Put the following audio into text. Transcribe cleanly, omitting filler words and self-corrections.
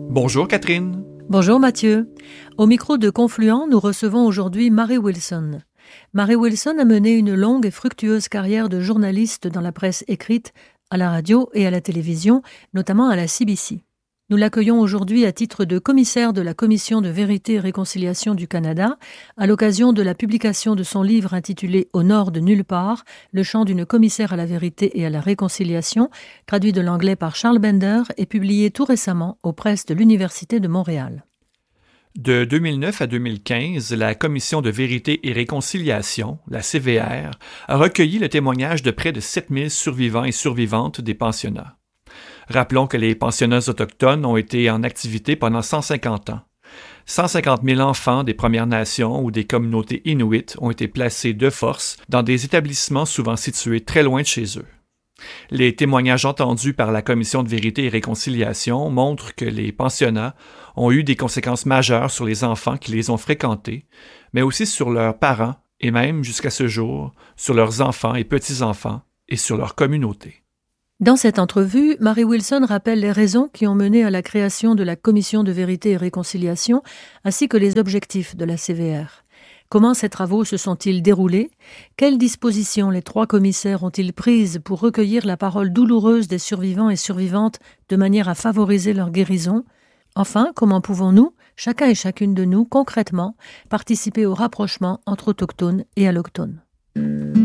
Bonjour Catherine. Bonjour Mathieu. Au micro de Confluent, nous recevons aujourd'hui Mary Wilson. Mary Wilson a mené une longue et fructueuse carrière de journaliste dans la presse écrite, à la radio et à la télévision, notamment à la CBC. Nous l'accueillons aujourd'hui à titre de commissaire de la Commission de vérité et réconciliation du Canada, à l'occasion de la publication de son livre intitulé « Au nord de nulle part, le chant d'une commissaire à la vérité et à la réconciliation », traduit de l'anglais par Charles Bender et publié tout récemment aux presses de l'Université de Montréal. De 2009 à 2015, la Commission de vérité et réconciliation, la CVR, a recueilli le témoignage de près de 7000 survivants et survivantes des pensionnats. Rappelons que les pensionnats autochtones ont été en activité pendant 150 ans. 150 000 enfants des Premières Nations ou des communautés inuites ont été placés de force dans des établissements souvent situés très loin de chez eux. Les témoignages entendus par la Commission de vérité et réconciliation montrent que les pensionnats ont eu des conséquences majeures sur les enfants qui les ont fréquentés, mais aussi sur leurs parents et même, jusqu'à ce jour, sur leurs enfants et petits-enfants et sur leur communauté. Dans cette entrevue, Mary Wilson rappelle les raisons qui ont mené à la création de la Commission de vérité et réconciliation, ainsi que les objectifs de la CVR. Comment ces travaux se sont-ils déroulés? Quelles dispositions les 3 commissaires ont-ils prises pour recueillir la parole douloureuse des survivants et survivantes de manière à favoriser leur guérison? Enfin, comment pouvons-nous, chacun et chacune de nous, concrètement, participer au rapprochement entre autochtones et allochtones?